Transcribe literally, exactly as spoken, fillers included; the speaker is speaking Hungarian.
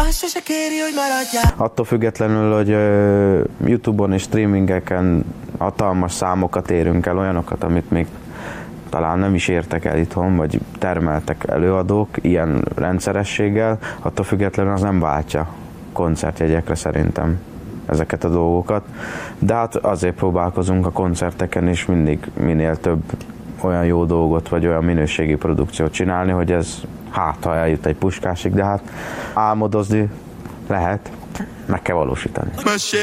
Attól függetlenül, hogy YouTube-on és streamingeken hatalmas számokat érünk el, olyanokat, amit még talán nem is értek el itthon, vagy termeltek előadók ilyen rendszerességgel, attól függetlenül az nem váltja koncertjegyekre szerintem ezeket a dolgokat. De hát azért próbálkozunk a koncerteken is mindig minél több olyan jó dolgot, vagy olyan minőségi produkciót csinálni, hogy ez hát, ha eljut egy Puskásig, de hát álmodozni lehet, meg kell valósítani.